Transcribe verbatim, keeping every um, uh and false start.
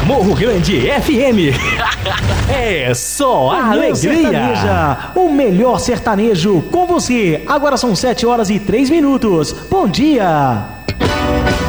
Morro Grande F M. É só a alegria. Sertaneja, o melhor sertanejo com você. Agora são sete horas e três minutos. Bom dia.